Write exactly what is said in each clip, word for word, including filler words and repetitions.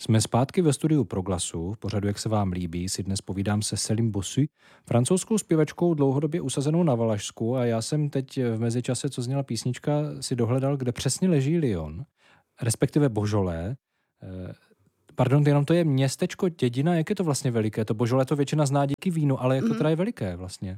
Jsme zpátky ve studiu Proglasu. V pořadu, jak se vám líbí, si dnes povídám se Céline Bossu, francouzskou zpěvačkou dlouhodobě usazenou na Valašsku, a já jsem teď v mezičase, co zněla písnička, si dohledal, kde přesně leží Lyon, respektive Beaujolais. Pardon, jenom to je městečko, dědina, jak je to vlastně veliké? To Beaujolais to většina zná díky vínu, ale jak to teda je veliké vlastně?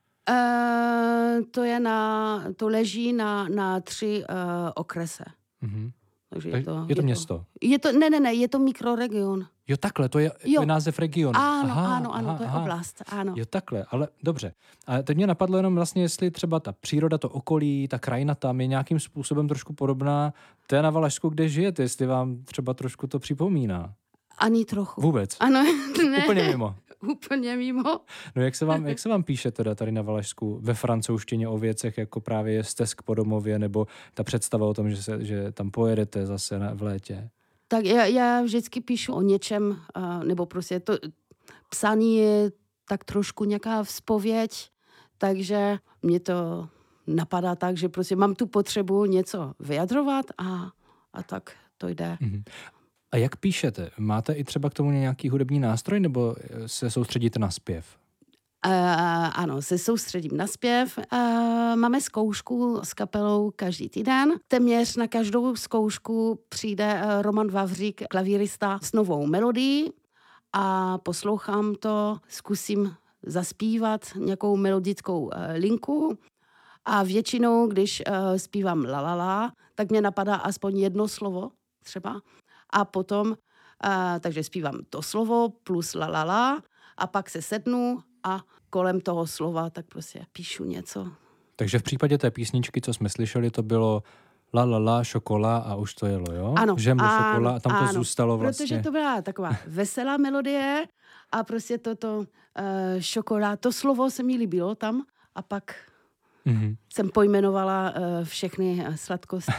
Uh, to je na, to leží na, na tři uh, okrese. Mm-hmm. Takže je to, je to město? To, je to, ne, ne, ne, je to mikroregion. Jo, takhle, to je, to je název regionu. Ano, aha, ano, ano, aha, to je aha. oblast, ano. Jo, takhle, ale dobře. A teď mě napadlo jenom vlastně, jestli třeba ta příroda, to okolí, ta krajina tam je nějakým způsobem trošku podobná té na Valašsku, kde žijete, jestli vám třeba trošku to připomíná. Ani trochu. Vůbec? Ano, ne. Úplně mimo. Úplně mimo. No jak se vám, jak se vám píše teda tady na Valašsku ve francouzštině o věcech, jako právě je Stesk po domově, nebo ta představa o tom, že, se, že tam pojedete zase na, v létě? Tak já, já vždycky píšu o něčem, uh, nebo prostě to psaní je tak trošku nějaká vzpověď, takže mě to napadá tak, že prostě mám tu potřebu něco vyjadrovat a, a tak to jde. Mm-hmm. A jak píšete? Máte i třeba k tomu nějaký hudební nástroj, nebo se soustředíte na zpěv? Uh, ano, se soustředím na zpěv. Uh, máme zkoušku s kapelou každý týden. Téměř na každou zkoušku přijde uh, Roman Vavřík, klavírista, s novou melodií a poslouchám to, zkusím zaspívat nějakou melodickou uh, linku a většinou, když uh, zpívám la la la, tak mě napadá aspoň jedno slovo třeba. A potom, uh, takže zpívám to slovo plus la la la a pak se sednu a kolem toho slova tak prostě píšu něco. Takže v případě té písničky, co jsme slyšeli, to bylo la la la, šokola a už to jelo, jo? Ano, Žem do ano, šokola a tam ano, to zůstalo vlastně. Protože to byla taková veselá melodie a prostě toto uh, šokola, to slovo se mi líbilo tam a pak mm-hmm. jsem pojmenovala uh, všechny uh, sladkosti.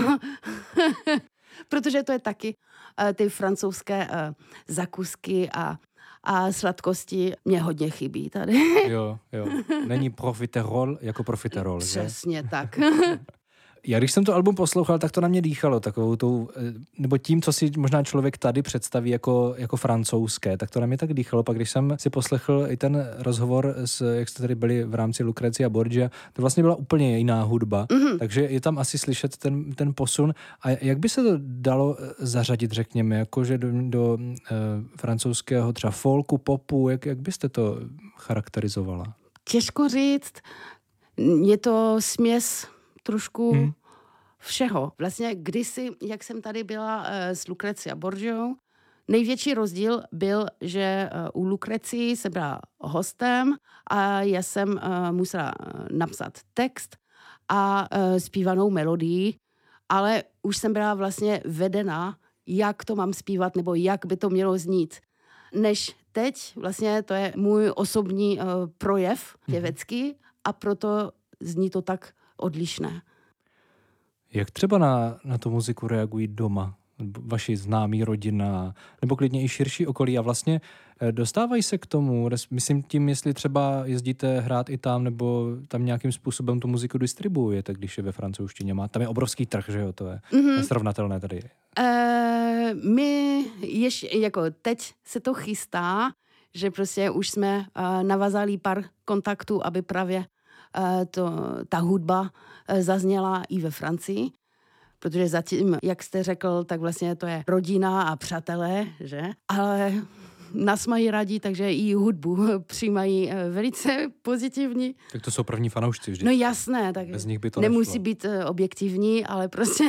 Protože to je taky uh, ty francouzské uh, zakusky a, a sladkosti mě hodně chybí tady. Jo, jo. Není profiterol jako profiterol, Přesně že? tak. Já když jsem to album poslouchal, tak to na mě dýchalo takovou tou, nebo tím, co si možná člověk tady představí jako, jako francouzské, tak to na mě tak dýchalo. Pak když jsem si poslechl i ten rozhovor, s, jak jste tady byli v rámci Lucrecia a Borgia, to vlastně byla úplně jiná hudba, mm-hmm. takže je tam asi slyšet ten, ten posun. A jak by se to dalo zařadit, řekněme, jakože do, do uh, francouzského třeba folku, popu, jak, jak byste to charakterizovala? Těžko říct, je to směs trošku hmm. všeho. Vlastně kdysi, jak jsem tady byla uh, s Lucrecia Borgiou, největší rozdíl byl, že uh, u Lucrecii jsem byla hostem a já jsem uh, musela napsat text a uh, zpívanou melodii, ale už jsem byla vlastně vedena, jak to mám zpívat nebo jak by to mělo znít. Než teď, vlastně to je můj osobní uh, projev pěvecký a proto zní to tak odlišné. Jak třeba na, na tu muziku reagují doma? Vaši známí, rodina, nebo klidně i širší okolí a vlastně dostávají se k tomu, myslím tím, jestli třeba jezdíte hrát i tam, nebo tam nějakým způsobem tu muziku distribuujete, když je ve francouzštině. Má tam je obrovský trh, že jo, to je mm-hmm. nesrovnatelné tady. Uh, my ještě, jako teď se to chystá, že prostě už jsme uh, navazali pár kontaktů, aby právě uh, to, ta hudba uh, zazněla i ve Francii. Protože zatím, jak jste řekl, tak vlastně to je rodina a přátelé, že? Ale nás mají rádi, takže i hudbu přijímají velice pozitivní. Tak to jsou první fanoušci vždy. No jasné, tak bez nich by to nemusí nešlo. být objektivní, ale prostě...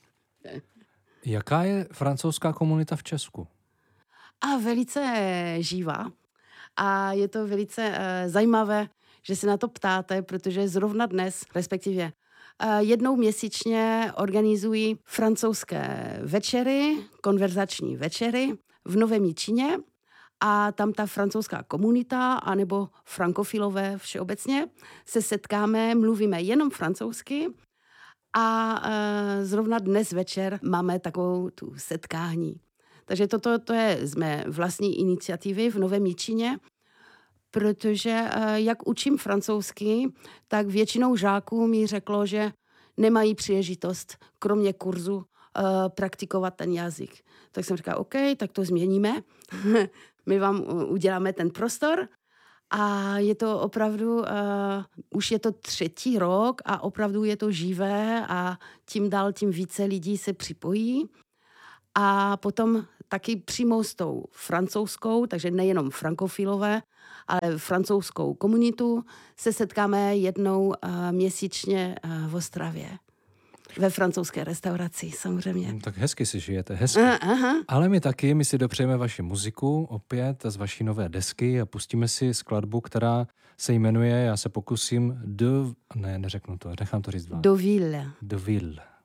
Jaká je francouzská komunita v Česku? A velice živá. A je to velice uh, zajímavé, že se na to ptáte, protože zrovna dnes, respektive jednou měsíčně organizují francouzské večery, konverzační večery v Novém Jičíně a tam ta francouzská komunita anebo frankofilové všeobecně se setkáme, mluvíme jenom francouzsky a e, zrovna dnes večer máme takovou tu setkání. Takže toto to je z mé vlastní iniciativy v Novém Jičíně, protože jak učím francouzsky, tak většinou žáků mi řeklo, že nemají příležitost, kromě kurzu, praktikovat ten jazyk. Tak jsem říkala, OK, tak to změníme. My vám uděláme ten prostor. A je to opravdu, uh, už je to třetí rok a opravdu je to živé a tím dál, tím více lidí se připojí. A potom taky přímo s tou francouzskou, takže nejenom frankofilové, ale francouzskou komunitu se setkáme jednou uh, měsíčně uh, v Ostravě. Ve francouzské restauraci, samozřejmě. No, tak hezky si žijete, hezky. Aha. Ale my taky, my si dopřejeme vaši muziku opět z vaší nové desky a pustíme si skladbu, která se jmenuje, já se pokusím, de... Ne, neřeknu to, nechám to říct vám. Deauville. Deauville.